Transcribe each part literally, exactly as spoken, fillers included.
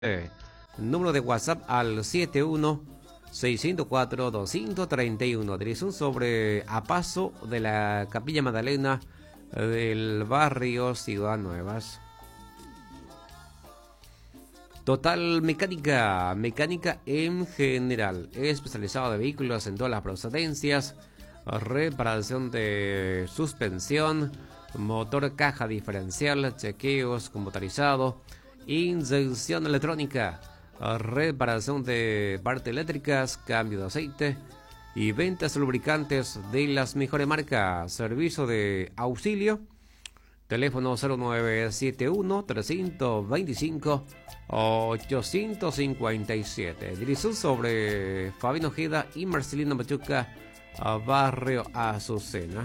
Eh, número de WhatsApp al siete uno seis cero cuatro dos tres uno. Dirección sobre a paso de la Capilla Magdalena del barrio Ciudad Nuevas. Total Mecánica, mecánica en general, especializado de vehículos en todas las procedencias, reparación de suspensión, motor, caja diferencial, chequeos computarizado, inyección electrónica, reparación de partes eléctricas, cambio de aceite y ventas de lubricantes de las mejores marcas. Servicio de auxilio. Teléfono cero nueve siete uno tres dos cinco ocho cinco siete. Dirección sobre Fabián Ojeda y Marcelino Machuca, barrio Azucena.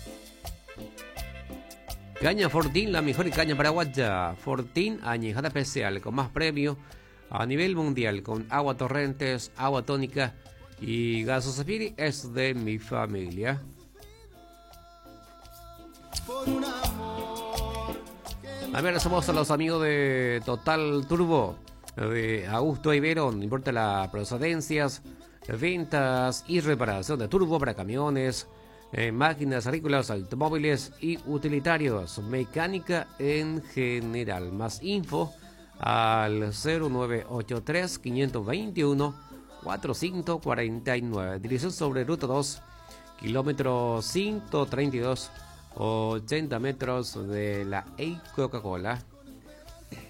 Caña Fortín, la mejor caña paraguaya. Fortín, añejada especial, con más premio a nivel mundial, con agua torrentes, agua tónica y Gasosafiri, es de mi familia. A ver, somos a los amigos de Total Turbo, de Augusto Ibero, no importa las procedencias, ventas y reparación de turbo para camiones, eh, máquinas agrícolas, automóviles y utilitarios, mecánica en general. Más info al cero nueve ocho tres cinco dos uno cuatro cinco cuatro nueve. Dirección sobre ruta dos, kilómetro ciento treinta y dos, ochenta metros de la E. Coca-Cola.